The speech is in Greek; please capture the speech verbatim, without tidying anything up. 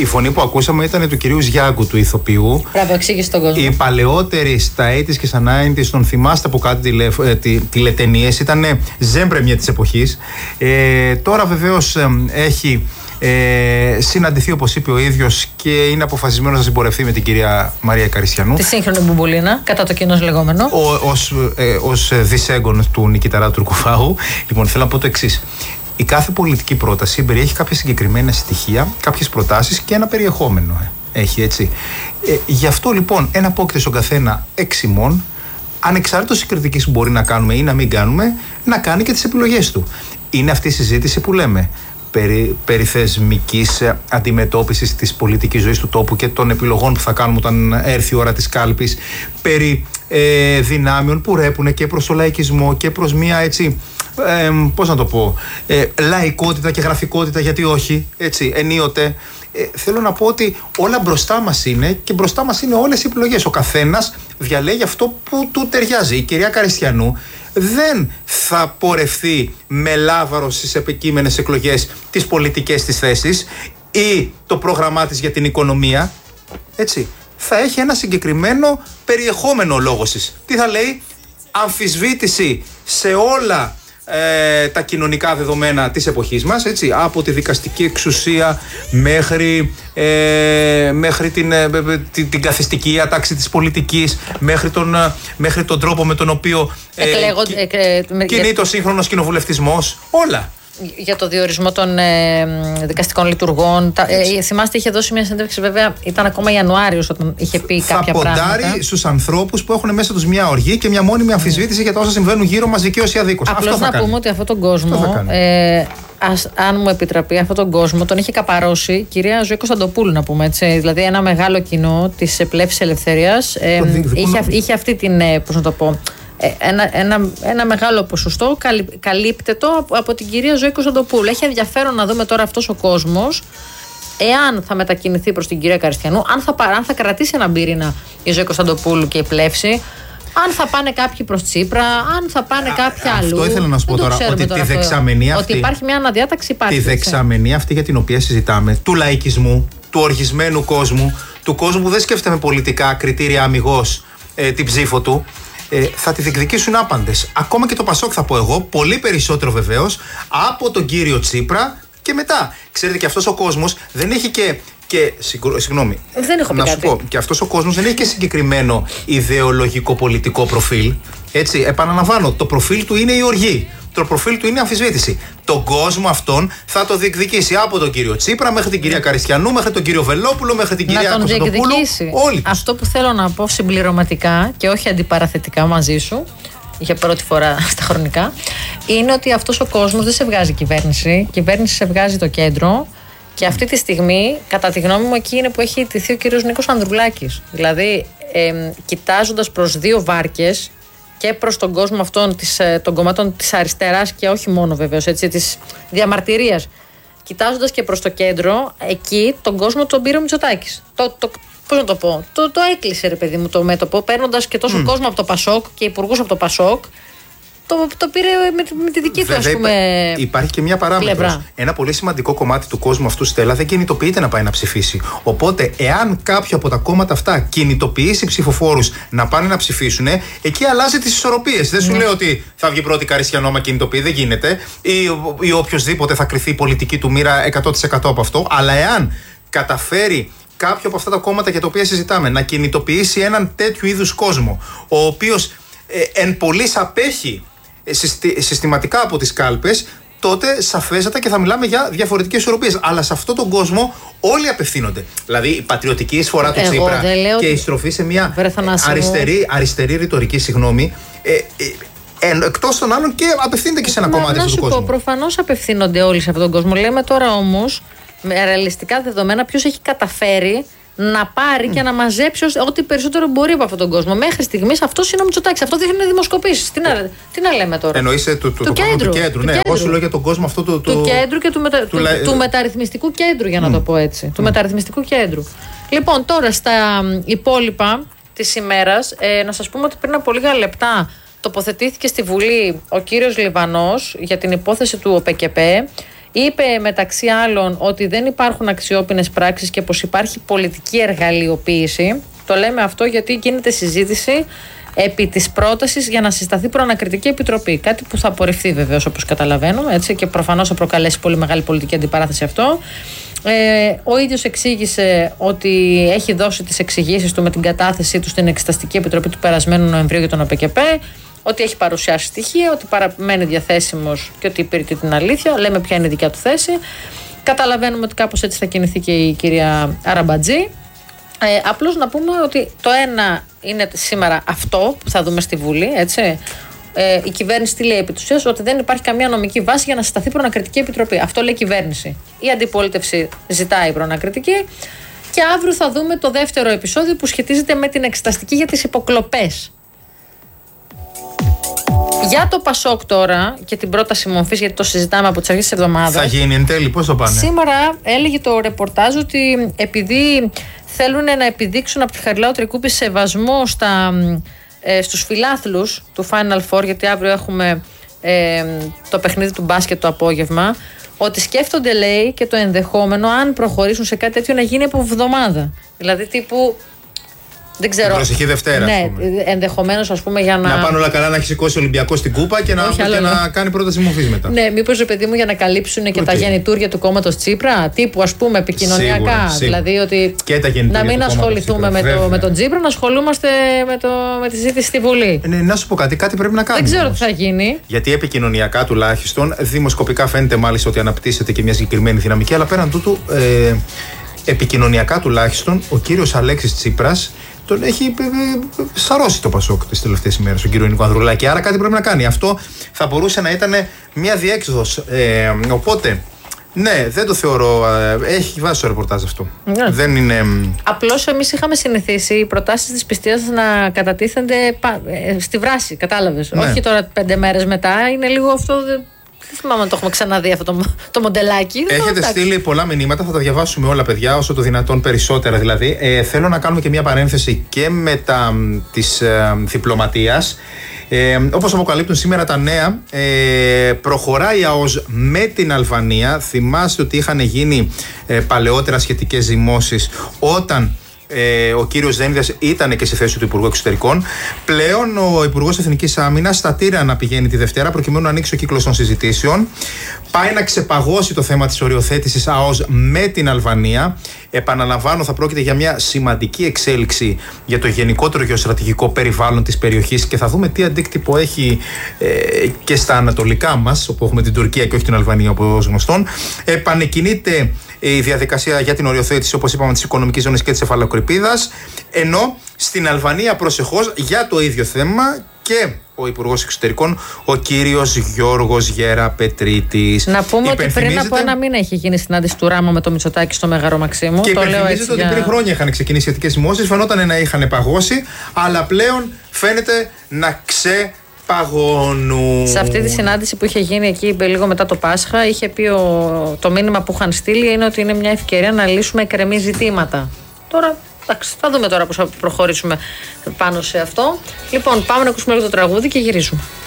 Η φωνή που ακούσαμε ήταν του κυρίου Γιάγκου, του ηθοποιού. Μπράβο, εξήγησε τον κόσμο. Οι παλαιότεροι στα ογδόντα και στα ενενήντα, τον θυμάστε από κάτι τηλε, τι, τηλετενίες, ήταν ζέμπρεμια της εποχής. Ε, τώρα βεβαίως ε, έχει ε, συναντηθεί, όπως είπε ο ίδιος, και είναι αποφασισμένος να συμπορευτεί με την κυρία Μαρία Καριστιανού. Τη σύγχρονη Μπουμπουλίνα, κατά το κοινός λεγόμενο. Ως, ε, ως δισέγγον του Νικηταρά Τουρκουφάγου. Λοιπόν, θέλω να πω το εξής. Η κάθε πολιτική πρόταση περιέχει κάποια συγκεκριμένα στοιχεία, κάποιες προτάσεις και ένα περιεχόμενο. Ε. Έχει, έτσι. Ε, γι' αυτό λοιπόν ένα απόκειται στον καθένα εξ ημών, ανεξάρτητος της κριτικής που μπορεί να κάνουμε ή να μην κάνουμε, να κάνει και τις επιλογές του. Είναι αυτή η συζήτηση που λέμε περί, περί θεσμικής αντιμετώπισης της πολιτικής ζωής του τόπου και των επιλογών που θα κάνουμε όταν έρθει η ώρα της κάλπης, περί ε, δυνάμεων που ρέπουν και προς το λαϊκισμό και προς μια, έτσι, Ε, πώς να το πω, ε, λαϊκότητα και γραφικότητα, γιατί όχι, έτσι, ενίοτε. Ε, θέλω να πω ότι όλα μπροστά μας είναι και μπροστά μας είναι όλες οι επιλογές. Ο καθένας διαλέγει αυτό που του ταιριάζει. Η κυρία Καριστιανού δεν θα πορευθεί με λάβαρο στις επικείμενες εκλογές τις πολιτικές της θέσεις ή το πρόγραμμά της για την οικονομία, έτσι. Θα έχει ένα συγκεκριμένο περιεχόμενο λόγος της. Τι θα λέει? Αμφισβήτηση σε όλα Ε, τα κοινωνικά δεδομένα της εποχής μας, έτσι, από τη δικαστική εξουσία μέχρι, ε, μέχρι την, ε, την, την καθιστική ατάξη της πολιτικής, μέχρι τον, μέχρι τον τρόπο με τον οποίο ε, Εκλέγω, κι, ε, ε, κινείται ο σύγχρονος κοινοβουλευτισμός, όλα. Για το διορισμό των ε, δικαστικών λειτουργών. Τα, ε, θυμάστε, είχε δώσει μια συνέντευξη, βέβαια, ήταν ακόμα Ιανουάριος όταν είχε πει θα κάποια πράγματα. Θα ποντάρει στους ανθρώπους που έχουν μέσα τους μια οργή και μια μόνιμη αμφισβήτηση mm. για τα όσα συμβαίνουν γύρω μας, δικαίως ή αδίκως. Απλώς να πούμε ότι αυτόν τον κόσμο, ε, ας, αν μου επιτραπεί, αυτόν τον κόσμο τον είχε καπαρώσει η κυρία Ζωή Κωνσταντοπούλου, να πούμε έτσι. Δηλαδή, ένα μεγάλο κοινό της Πλεύσης Ελευθερίας ε, είχε, είχε αυτή την. Πώς να το πω. Ένα, ένα, ένα μεγάλο ποσοστό καλύπτετο από, από την κυρία Ζωή Κωνσταντοπούλου. Έχει ενδιαφέρον να δούμε τώρα αυτός ο κόσμος, εάν θα μετακινηθεί προς την κυρία Καριστιανού, αν θα, αν θα κρατήσει έναν πυρήνα η Ζωή Κωνσταντοπούλου και η Πλεύση, αν θα πάνε κάποιοι προς Τσίπρα, αν θα πάνε κάποιοι αλλού. Αυτό ήθελα να σου πω τώρα, ότι τώρα τη δεξαμενή αυτή, ότι υπάρχει μια αναδιάταξη, υπάρχει. Τη δεξαμενή αυτή για την οποία συζητάμε, του λαϊκισμού, του οργισμένου κόσμου, του κόσμου που δεν σκέφτεται με πολιτικά κριτήρια αμιγώς ε, την ψήφο του. Ε, θα τη διεκδικήσουν άπαντες. Ακόμα και το Πασόκ, θα πω εγώ, πολύ περισσότερο βεβαίως από τον κύριο Τσίπρα και μετά. Ξέρετε, και αυτός ο κόσμος δεν έχει και. και συγγνώμη, δεν έχω πει να σου κάτι. πω, και αυτός ο κόσμος δεν έχει και συγκεκριμένο ιδεολογικό πολιτικό προφίλ. Έτσι, επαναλαμβάνω, το προφίλ του είναι η οργή. Το προφίλ του είναι αμφισβήτηση. Τον κόσμο αυτόν θα το διεκδικήσει από τον κύριο Τσίπρα μέχρι την κυρία Καριστιανού, μέχρι τον κύριο Βελόπουλο, μέχρι την κυρία Κωνσταντοπούλου. Όλοι. Αυτό που θέλω να πω συμπληρωματικά και όχι αντιπαραθετικά μαζί σου, για πρώτη φορά στα χρονικά, είναι ότι αυτός ο κόσμος δεν σε βγάζει κυβέρνηση. Η κυβέρνηση σε βγάζει το κέντρο. Και αυτή τη στιγμή, κατά τη γνώμη μου, εκεί είναι που έχει ιτηθεί ο κύριος Νίκος Ανδρουλάκης. Δηλαδή, ε, κοιτάζοντας προς δύο βάρκες, και προς τον κόσμο αυτών της, των κομμάτων της αριστεράς και όχι μόνο βεβαίως, έτσι, της διαμαρτυρίας. Κοιτάζοντας και προς το κέντρο, εκεί τον κόσμο τον πήρε ο Μητσοτάκης. Το, το, πώς να το πω, το, το έκλεισε, ρε παιδί μου, το μέτωπο, παίρνοντας και τόσο mm. κόσμο από το Πασόκ και υπουργούς από το Πασόκ. Το, το πήρε με, με τη δική του, ας πούμε. Υπάρχει και μια παράμετρος. Πλευρά. Ένα πολύ σημαντικό κομμάτι του κόσμου αυτού, Στέλλα, δεν κινητοποιείται να πάει να ψηφίσει. Οπότε, εάν κάποιο από τα κόμματα αυτά κινητοποιήσει ψηφοφόρους να πάνε να ψηφίσουν, εκεί αλλάζει τις ισορροπίες. Δεν σου ναι. λέω ότι θα βγει πρώτη Καριστιανό άμα κινητοποιεί, δεν γίνεται. Ή, ή οποιοδήποτε θα κριθεί η πολιτική του μοίρα εκατό τοις εκατό από αυτό. Αλλά εάν καταφέρει κάποιο από αυτά τα κόμματα για τα οποία συζητάμε να κινητοποιήσει έναν τέτοιου είδους κόσμο, ο οποίος ε, εν πολλοίς απέχει συστηματικά από τις κάλπες, τότε σαφέστατα και θα μιλάμε για διαφορετικές ισορροπίες. Αλλά σε αυτόν τον κόσμο όλοι απευθύνονται. Δηλαδή η πατριωτική εισφορά του Εγώ Τσίπρα και ότι... η στροφή σε μια αριστερή, αριστερή ρητορική, συγγνώμη, ε, ε, εκτός των άλλων και απευθύνεται και σε ένα Μα, κομμάτι αυτού του κόσμου. Να σου πω, προφανώς απευθύνονται όλοι σε αυτόν τον κόσμο. Λέμε τώρα όμως, με ρεαλιστικά δεδομένα, ποιος έχει καταφέρει να πάρει mm. και να μαζέψει ό,τι περισσότερο μπορεί από αυτόν τον κόσμο. Μέχρι στιγμής αυτός είναι ο Μητσοτάκης. Αυτό δείχνει δημοσκοπήσεις. Τι να, τι να λέμε τώρα. Εννοείς το, το, του, το κέντρου, του κέντρου. του Ναι, κέντρου. εγώ σου λέω για τον κόσμο αυτό το. Του, του κέντρου και του, μετα, του, του, του, του μεταρρυθμιστικού κέντρου, για να mm. το πω έτσι. Mm. Του μεταρρυθμιστικού κέντρου. Λοιπόν, τώρα στα υπόλοιπα της ημέρας, ε, να σας πούμε ότι πριν από λίγα λεπτά τοποθετήθηκε στη Βουλή ο κύριος Λιβανός για την υπόθεση του ΟΠΕΚΕΠΕ. Είπε μεταξύ άλλων ότι δεν υπάρχουν αξιόπινες πράξεις και πως υπάρχει πολιτική εργαλειοποίηση. Το λέμε αυτό γιατί γίνεται συζήτηση επί της πρότασης για να συσταθεί προανακριτική επιτροπή. Κάτι που θα απορριφθεί βεβαίως, όπως καταλαβαίνουμε, έτσι, και προφανώς θα προκαλέσει πολύ μεγάλη πολιτική αντιπαράθεση αυτό. Ε, ο ίδιος εξήγησε ότι έχει δώσει τις εξηγήσεις του με την κατάθεσή του στην Εξεταστική Επιτροπή του περασμένου Νοεμβρίου για τον ΟΠΕΚΕΠΕ, ότι έχει παρουσιάσει στοιχεία, ότι παραμένει διαθέσιμος και ότι υπηρετεί την αλήθεια. Λέμε ποια είναι η δικιά του θέση. Καταλαβαίνουμε ότι κάπως έτσι θα κινηθεί και η κυρία Αραμπατζή. Ε, απλώς να πούμε ότι το ένα είναι σήμερα αυτό που θα δούμε στη Βουλή, έτσι. Ε, η κυβέρνηση τι λέει επί της ουσίας? Ότι δεν υπάρχει καμία νομική βάση για να συσταθεί προανακριτική επιτροπή. Αυτό λέει η κυβέρνηση. Η αντιπολίτευση ζητάει προανακριτική. Και αύριο θα δούμε το δεύτερο επεισόδιο που σχετίζεται με την εξεταστική για τις υποκλοπές. Για το Πασόκ τώρα και την πρόταση μορφής, γιατί το συζητάμε από τις αρχές της εβδομάδας. Θα γίνει εν τέλει, πώς το πάνε? Σήμερα έλεγε το ρεπορτάζ ότι επειδή θέλουν να επιδείξουν από τη Χαριλάου Τρικούπη σεβασμό στα, ε, στους φιλάθλους του Final Four, γιατί αύριο έχουμε ε, το παιχνίδι του μπάσκετ το απόγευμα, ότι σκέφτονται, λέει, και το ενδεχόμενο, αν προχωρήσουν σε κάτι τέτοιο, να γίνει από εβδομάδα. Δηλαδή τύπου. Δεν ξέρω. Προσεχή Δευτέρα. Ναι, ενδεχομένως, ας πούμε, για να. Να πάνε όλα καλά, να έχει σηκώσει ο Ολυμπιακός στην κούπα και, να, Όχι, και άλλο, να κάνει πρόταση μορφής μετά. Ναι, μήπως, ρε παιδί μου, για να καλύψουν και okay. τα γεννητούρια του κόμματος Τσίπρα, τύπου, ας πούμε, επικοινωνιακά. Σίγουρα, σίγουρα. Δηλαδή ότι. Και τα να μην ασχοληθούμε με, το, με τον Τσίπρα, να ασχολούμαστε με, το, με τη συζήτηση στη Βουλή. Ναι, να σου πω κάτι, κάτι πρέπει να κάνουμε. Δεν ξέρω όμως. τι θα γίνει. Γιατί επικοινωνιακά τουλάχιστον, δημοσκοπικά φαίνεται μάλιστα ότι αναπτύσσεται και μια συγκεκριμένη δυναμική, αλλά πέραν τούτου, ε, επικοινωνιακά τουλάχιστον, ο κύριος Αλέξης Τσίπρας τον έχει σαρώσει το Πασόκ τις τελευταίες ημέρες, τον κύριο Νίκο Ανδρουλάκη. Άρα κάτι πρέπει να κάνει. Αυτό θα μπορούσε να ήταν μια διέξοδος. Ε, οπότε, ναι, δεν το θεωρώ. Ε, έχει βάσει το ρεπορτάζ αυτό. Ναι. Δεν είναι. Απλώς εμείς είχαμε συνηθίσει οι προτάσεις της πιστείας να κατατίθενται ε, στη βράση. Κατάλαβες. Ναι. Όχι τώρα πέντε μέρες μετά. Είναι λίγο αυτό. Δεν θυμάμαι αν το έχουμε ξαναδεί αυτό το, το μοντελάκι. Έχετε το, στείλει πολλά μηνύματα, θα τα διαβάσουμε όλα, παιδιά, όσο το δυνατόν περισσότερα δηλαδή. Ε, θέλω να κάνουμε και μια παρένθεση και με τα της ε, διπλωματίας. Ε, όπως αποκαλύπτουν σήμερα τα νέα, ε, προχωράει η ΑΟΣ με την Αλβανία. Θυμάστε ότι είχαν γίνει ε, παλαιότερα σχετικές ζυμώσεις όταν Ε, ο κύριος Δένδιας ήταν και στη θέση του Υπουργού Εξωτερικών. Πλέον ο Υπουργός Εθνικής Άμυνας στα Τύρα να πηγαίνει τη Δευτέρα προκειμένου να ανοίξει ο κύκλος των συζητήσεων. Πάει να ξεπαγώσει το θέμα της οριοθέτησης ΑΟΣ με την Αλβανία. Επαναλαμβάνω, θα πρόκειται για μια σημαντική εξέλιξη για το γενικότερο γεωστρατηγικό περιβάλλον της περιοχής και θα δούμε τι αντίκτυπο έχει ε, και στα ανατολικά μας, όπου έχουμε την Τουρκία και όχι την Αλβανία, όπως γνωστόν. Επανεκκινείται η διαδικασία για την οριοθέτηση, όπως είπαμε, της οικονομικής ζώνης και της Εφαλοκρηπίδας, ενώ στην Αλβανία προσεχώς για το ίδιο θέμα και ο Υπουργός Εξωτερικών, ο κύριος Γιώργος Γεραπετρίτης. Να πούμε ότι πριν από ένα μήνα είχε γίνει συνάντηση του Ράμα με το Μητσοτάκη στο Μέγαρο Μαξίμου. Και το λέω έτσι ότι για... πριν χρόνια είχαν ξεκινήσει σχετικές δημόσιες, φαινόταν να είχαν παγώσει, αλλά πλέον φαίνεται να ξε. Παγώνου. Σε αυτή τη συνάντηση που είχε γίνει εκεί λίγο μετά το Πάσχα, είχε πει ο, το μήνυμα που είχαν στείλει είναι ότι είναι μια ευκαιρία να λύσουμε εκκρεμή ζητήματα. Τώρα, εντάξει, θα δούμε τώρα πώς θα προχωρήσουμε πάνω σε αυτό. Λοιπόν, πάμε να ακούσουμε λίγο το τραγούδι και γυρίζουμε.